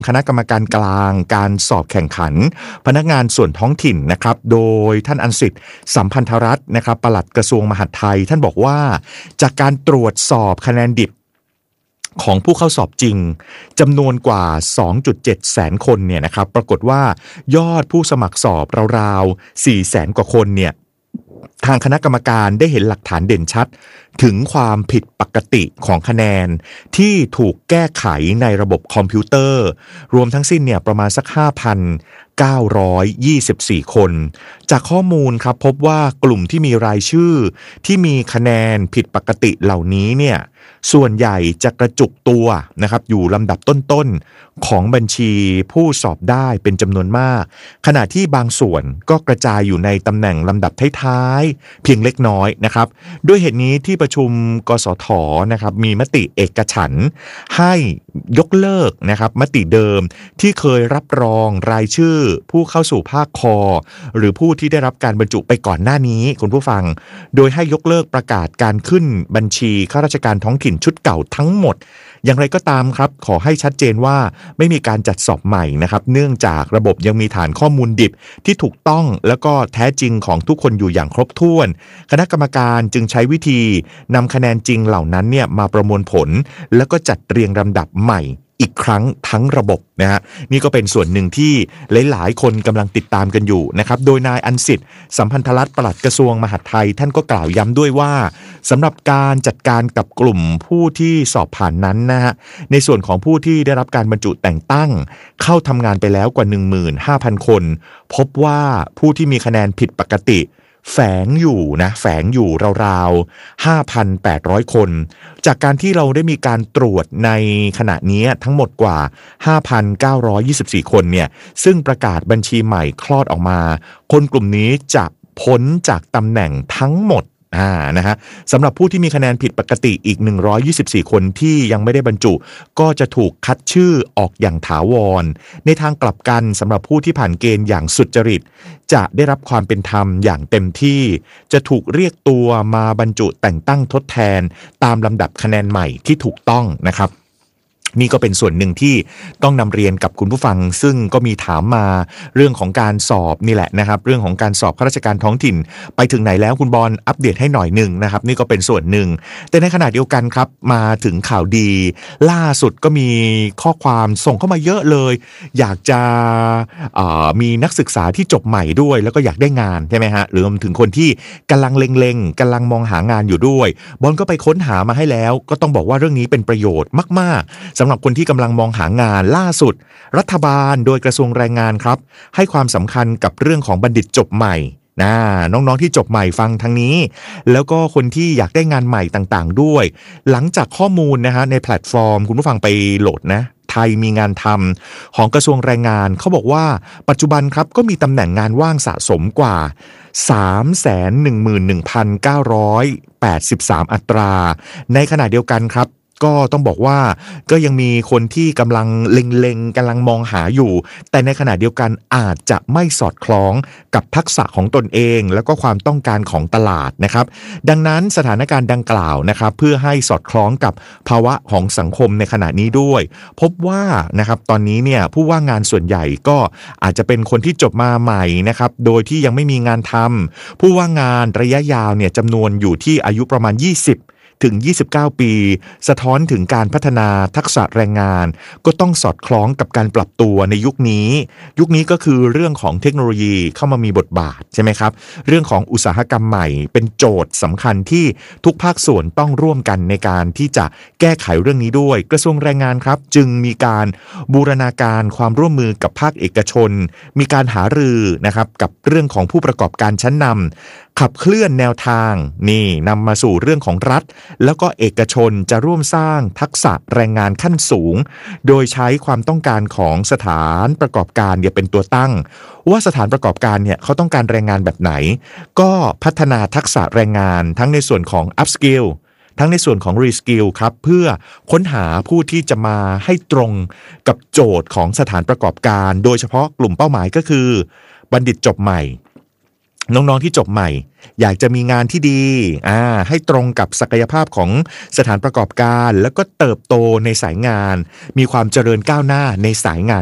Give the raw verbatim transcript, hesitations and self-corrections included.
คณะกรรมการกลางการสอบแข่งขันพนักงานส่วนท้องถิ่นนะครับโดยท่านอันสิทธิ์สัมพันธรัตน์นะครับปลัดกระทรวงมหาดไทยท่านบอกว่าจากการตรวจสอบคะแนนดิบของผู้เข้าสอบจริงจำนวนกว่า สองจุดเจ็ด แสนคนเนี่ยนะครับปรากฏว่ายอดผู้สมัครสอบราวๆ สี่แสนกว่าคนเนี่ยทางคณะกรรมการได้เห็นหลักฐานเด่นชัดถึงความผิดปกติของคะแนนที่ถูกแก้ไขในระบบคอมพิวเตอร์รวมทั้งสิ้นเนี่ยประมาณสัก ห้าพันเก้าร้อยยี่สิบสี่ คนจากข้อมูลครับพบว่ากลุ่มที่มีรายชื่อที่มีคะแนนผิดปกติเหล่านี้เนี่ยส่วนใหญ่จะกระจุกตัวนะครับอยู่ลำดับต้นๆของบัญชีผู้สอบได้เป็นจำนวนมากขณะที่บางส่วนก็กระจายอยู่ในตำแหน่งลำดับท้ายๆเพียงเล็กน้อยนะครับด้วยเหตุนี้ที่ประชุมกสทนะครับมีมติเอกฉันท์ให้ยกเลิกนะครับมติเดิมที่เคยรับรองรายชื่อผู้เข้าสู่ภาคคอหรือผู้ที่ได้รับการบรรจุไปก่อนหน้านี้คุณผู้ฟังโดยให้ยกเลิกประกาศการขึ้นบัญชีข้าราชการท้องถิ่นชุดเก่าทั้งหมดอย่างไรก็ตามครับขอให้ชัดเจนว่าไม่มีการจัดสอบใหม่นะครับเนื่องจากระบบยังมีฐานข้อมูลดิบที่ถูกต้องแล้วก็แท้จริงของทุกคนอยู่อย่างครบถ้วนคณะกรรมการจึงใช้วิธีนำคะแนนจริงเหล่านั้นเนี่ยมาประมวลผลแล้วก็จัดเรียงลำดับใหม่อีกครั้งทั้งระบบนะฮะนี่ก็เป็นส่วนหนึ่งที่หลายๆคนกำลังติดตามกันอยู่นะครับโดยนายอันสิทธิ์สัมพันธรัตน์ปลัดกระทรวงมหาดไทยท่านก็กล่าวย้ำด้วยว่าสำหรับการจัดการกับกลุ่มผู้ที่สอบผ่านนั้นนะฮะในส่วนของผู้ที่ได้รับการบรรจุแต่งตั้งเข้าทำงานไปแล้วกว่า หนึ่งหมื่นห้าพัน คนพบว่าผู้ที่มีคะแนนผิดปกติแฝงอยู่นะแฝงอยู่ราวๆ ห้าพันแปดร้อย คนจากการที่เราได้มีการตรวจในขณะนี้ทั้งหมดกว่า ห้าพันเก้าร้อยยี่สิบสี่ คนเนี่ยซึ่งประกาศบัญชีใหม่คลอดออกมาคนกลุ่มนี้จะพ้นจากตำแหน่งทั้งหมดอ่านะฮะสำหรับผู้ที่มีคะแนนผิดปกติอีกหนึ่งร้อยยี่สิบสี่คนที่ยังไม่ได้บรรจุก็จะถูกคัดชื่อออกอย่างถาวรในทางกลับกันสำหรับผู้ที่ผ่านเกณฑ์อย่างสุจริตจะได้รับความเป็นธรรมอย่างเต็มที่จะถูกเรียกตัวมาบรรจุแต่งตั้งทดแทนตามลำดับคะแนนใหม่ที่ถูกต้องนะครับนี่ก็เป็นส่วนหนึ่งที่ต้องนำเรียนกับคุณผู้ฟังซึ่งก็มีถามมาเรื่องของการสอบนี่แหละนะครับเรื่องของการสอบข้าราชการท้องถิ่นไปถึงไหนแล้วคุณบอลอัปเดตให้หน่อยหนึ่งนะครับนี่ก็เป็นส่วนหนึ่งแต่ในขณะเดียวกันครับมาถึงข่าวดีล่าสุดก็มีข้อความส่งเข้ามาเยอะเลยอยากจะมีนักศึกษาที่จบใหม่ด้วยแล้วก็อยากได้งานใช่ไหมฮะหรือรวมถึงคนที่กำลังเล็งๆกำลังมองหางานอยู่ด้วยบอลก็ไปค้นหามาให้แล้วก็ต้องบอกว่าเรื่องนี้เป็นประโยชน์มากๆสำหรับคนที่กำลังมองหางานล่าสุดรัฐบาลโดยกระทรวงแรงงานครับให้ความสำคัญกับเรื่องของบัณฑิตจบใหม่นะน้องๆที่จบใหม่ฟังทางนี้แล้วก็คนที่อยากได้งานใหม่ต่างๆด้วยหลังจากข้อมูลนะฮะในแพลตฟอร์มคุณผู้ฟังไปโหลดนะไทยมีงานทำของกระทรวงแรงงานเขาบอกว่าปัจจุบันครับก็มีตำแหน่งงานว่างสะสมกว่า สามแสนหนึ่งหมื่นหนึ่งพันเก้าร้อยแปดสิบสาม อัตราในขณะเดียวกันครับก็ต้องบอกว่าก็ยังมีคนที่กำลังเล็งๆกำลังมองหาอยู่แต่ในขณะเดียวกันอาจจะไม่สอดคล้องกับทักษะของตนเองแล้วก็ความต้องการของตลาดนะครับดังนั้นสถานการณ์ดังกล่าวนะครับเพื่อให้สอดคล้องกับภาวะของสังคมในขณะนี้ด้วยพบว่านะครับตอนนี้เนี่ยผู้ว่างงานส่วนใหญ่ก็อาจจะเป็นคนที่จบมาใหม่นะครับโดยที่ยังไม่มีงานทำผู้ว่างงานระยะยาวเนี่ยจำนวนอยู่ที่อายุประมาณยี่สิบถึงยี่สิบเก้าปีสะท้อนถึงการพัฒนาทักษะแรงงานก็ต้องสอดคล้องกับการปรับตัวในยุคนี้ยุคนี้ก็คือเรื่องของเทคโนโลยีเข้ามามีบทบาทใช่ไหมครับเรื่องของอุตสาหกรรมใหม่เป็นโจทย์สำคัญที่ทุกภาคส่วนต้องร่วมกันในการที่จะแก้ไขเรื่องนี้ด้วยกระทรวงแรงงานครับจึงมีการบูรณาการความร่วมมือกับภาคเอกชนมีการหารือนะครับกับเรื่องของผู้ประกอบการชั้นนำขับเคลื่อนแนวทางนี่นำมาสู่เรื่องของรัฐแล้วก็เอกชนจะร่วมสร้างทักษะแรงงานขั้นสูงโดยใช้ความต้องการของสถานประกอบการเนี่ยเป็นตัวตั้งว่าสถานประกอบการเนี่ยเขาต้องการแรงงานแบบไหนก็พัฒนาทักษะแรงงานทั้งในส่วนของ upskill ทั้งในส่วนของ reskill ครับเพื่อค้นหาผู้ที่จะมาให้ตรงกับโจทย์ของสถานประกอบการโดยเฉพาะกลุ่มเป้าหมายก็คือบัณฑิตจบใหม่น้องๆที่จบใหม่อยากจะมีงานที่ดีอ่าให้ตรงกับศักยภาพของสถานประกอบการแล้วก็เติบโตในสายงานมีความเจริญก้าวหน้าในสายงาน